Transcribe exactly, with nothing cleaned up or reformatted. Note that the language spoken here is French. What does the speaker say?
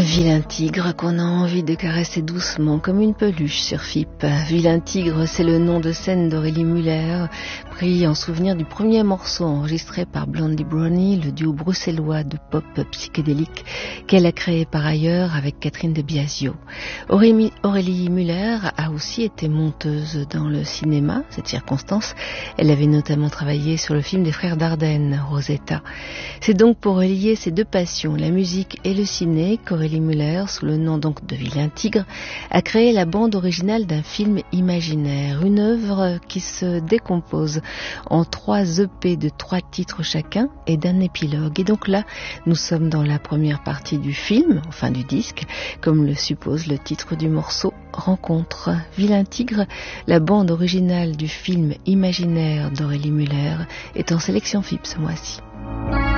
Vilain tigre qu'on a envie de caresser doucement comme une peluche sur F I P. Vilain tigre, c'est le nom de scène d'Aurélie Muller, pris en souvenir du premier morceau enregistré par Blondie Brownie, le duo bruxellois de pop psychédélique qu'elle a créé par ailleurs avec Catherine de Biasio. Aurélie Muller a aussi été monteuse dans le cinéma, cette circonstance. Elle avait notamment travaillé sur le film des frères Dardenne, Rosetta. C'est donc pour relier ces deux passions, la musique et le ciné, qu'Aurélie Muller, sous le nom donc de Vilain tigre, a créé la bande originale d'un film imaginaire, une œuvre qui se décompose en trois E P de trois titres chacun et d'un épilogue. Et donc là, nous sommes dans la première partie du film, enfin du disque, comme le suppose le titre du morceau, Rencontre. Vilain tigre, la bande originale du film imaginaire d'Aurélie Muller, est en sélection F I P ce mois-ci.